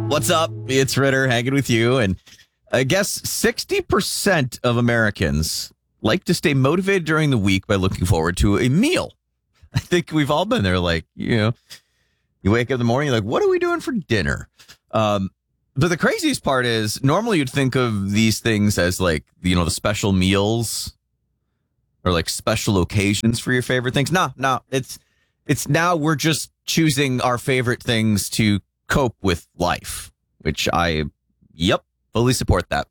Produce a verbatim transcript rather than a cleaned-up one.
What's up? It's Ritter hanging with you. And I guess sixty percent of Americans like to stay motivated during the week by looking forward to a meal. I think we've all been there. Like, you know, you wake up in the morning, you're like, what are we doing for dinner? Um, but the craziest part is normally you'd think of these things as like, you know, the special meals or like special occasions for your favorite things. No, no, it's it's now we're just choosing our favorite things to cope with life, which I, yep, fully support that.